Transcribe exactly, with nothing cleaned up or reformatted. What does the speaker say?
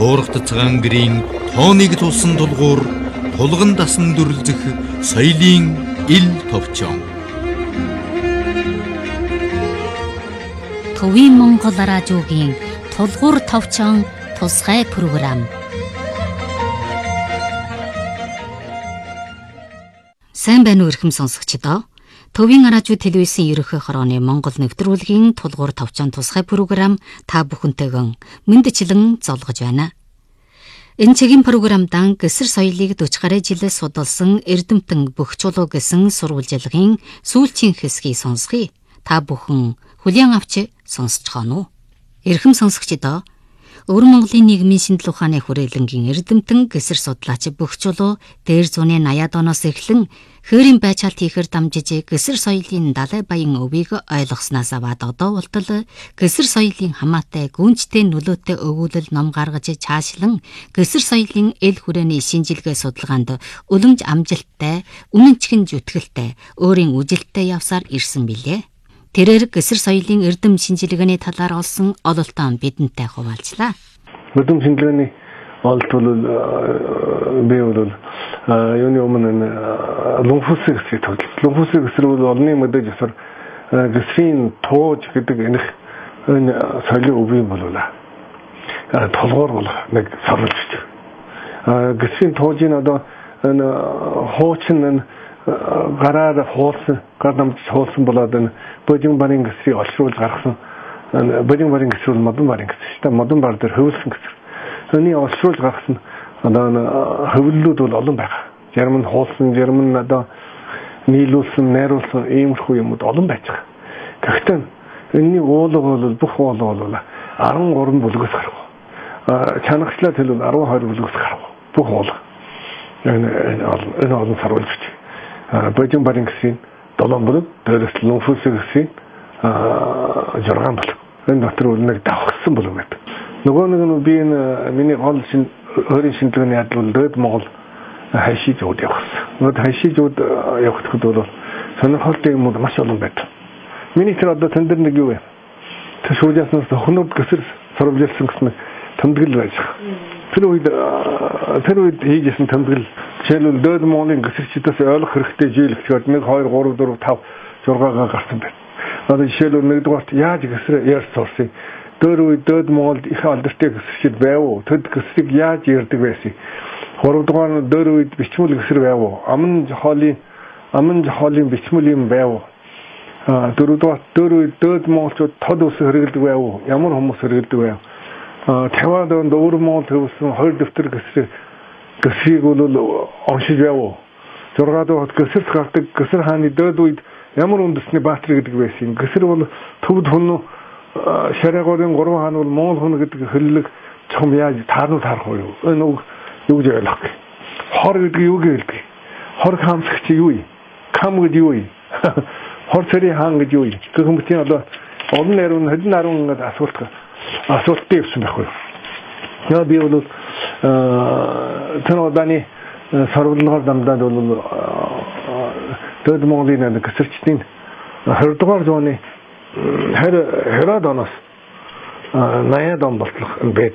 Туурах цагаан гэрийн тооныг тулсан тулгуур, тулган дасан дүрлзэх соёлын ил товчон. Төвийн Монгол радиогийн тулгуур товчон тусгай програм. Сайн байна уу эрхэм сонсогчдоо? Төвийн радио телевизийн ерөнхий хорооны Монгол нэвтрүүлгийн тулгуур товчон тусгай програм та бүхэнтэйгэн мэндчлэн золгож байна. Энэ чигийн програмдан гэсэр соёлыг сорок гаруй жилээс судалсан Эрдэмтэн бүх чулуу гэсэн сурвалжилгын сүүлчийн хэсгийг сонсгоё. Та бүхэн хүлээн авч сонсож байна уу? Эрхэм сонсогчдоо, Өвөр Монголын нийгмийн шинжлэх ухааны хүрээлэнгийн Эрдэмтэн гэсэр судлаач бүх чулуу дээр зууны наяад оноос эхлэн хөөрийн байцаалт хийхээр дамжиж гэсэр соёлын далай баян өвийг ойлгоснаас аваад одоо болтол гэсэр соёлын хамаатай гүнжтэй нөлөөтэй өгүүлэл ном гаргаж цаашлан гэсэр соёлын эл хүрээний шинжилгээ судалгаанд үлэмж амжилттай, үнэн чихэн зүтгэлтэй, өөрийн үжилттэй явсаар ирсэн билээ. Тэрээр гэсэр соёлын эрдэм шинжилгээний талаар олсон ололтоо бидэнтэй хуваалцлаа. Эрдэм шинжилгээний ололт бол би бол юуны өмнө лумфусыг хэсгийг тоглож. Лумфусыг хэсэг бол олонний мэдээж ясаар гэсрийн тууж гэдэг энэх энэ соёлын өвийн болуулаа. Толгоор бол нэг сорволж байна. Гэсрийн туужийн одоо энэ хуучин гараар хуулсан, гар намж хуулсан болоод энэ божин барын гэсрийг олшруулж гаргасан. Божин барын гэсэр бол модон барын гэсэр шүү дээ. Модон бар дээр хөвөлсөн гэсэр. Энийг олшруулж гаргасан одоо хөвлөлүүд бол олон байгаа. Зарим нь хуулсан, зарим нь одоо нийлүүлсэн, найруулсан иймэрхүү юмуд олон байж байгаа. Гэхдээ энэний уулга бол бүх уулга бол арван гурван бүлгээс гарав. Чанагчлаа тэл бол арван хоёр бүлгээс гарав. Бүх уулга. Энэ энэ олон саруулж байна. Божин барын гэсийн долоон бүлэг, дээрээс лумфусыг гэсийн жургаан бүлэг. Энэ дотор бол нэг давхсан бүлэг байдаг. Нөгөө нэг нь би энэ миний гол шин өөрийн шинжилгээний ядлал дэд Монгол хайшиж ууд явахсан. Нөгөө хайшиж ууд явахдад бол сонирхолтой юм маш олон байдаг. Миний тэр одоо тэн дээр нэг юу вэ? Тэр шүүжээснээс хөнөд гэсэр сурвалжилсан гэсэн тэмдэглэл байж байгаа. Тэр үед тэр үед хийжсэн тэмдэглэл жишээлбэл дэд Монголын гэсэрчдээс ойлгох хэрэгтэй жийл гэхэд нэг хоёр гурав дөрөв тав зургаагаа гарсан байна. Одоо жишээлбэл нэгдүгээрт яаж гэсэр ярьж сурсан. Дөр үед дэд Монголд их алдартай гэсэрчд байв уу? Тэд гэсрийг яаж ярьдаг байсан? Гуравдугаар нь дөр үед бичмэл гэсэр байв уу? Аман хоолын аман хоолын бичмэл юм байв уу? А дөрөвдүгээр дөр үед дэд монголчууд тод ус хэрэглэдэг байв уу? Ямар хүмүүс хэрэглэдэг байв? Таваад он Өвөр Монгол төвсөн хоёр дэвтэр гэсрийг гэсрийг бол оншиж байв уу? Зургаадад гэсэрс гардаг гэсэр хааны дэд үед ямар үндэсний баатар гэдэг байсан. Гэсэр бол төвд хүн шараагын гурван хаан бол Монгол хүн гэдэг хэллэг чом яаж таарнуу таарах вэ? Энэ үг юу гэж ойлгох вэ? Хор гэдэг юу гэж хэлдэг? Хор хаамсагч юу вэ? Кам гэдэг юу вэ? Хор цэрийн хаан гэж юу вэ? Гэх юм чинь одоо олон найрын хэдэн нарийн ингээд асуулт асуулттай явсан байхгүй. Яа би бол тэр удааны сарвалгаар дамдаад бол дэд Монголын гэсэрчдийн хоёр дугаар зууны хэр хэрад оноос наяад он болтлох байд.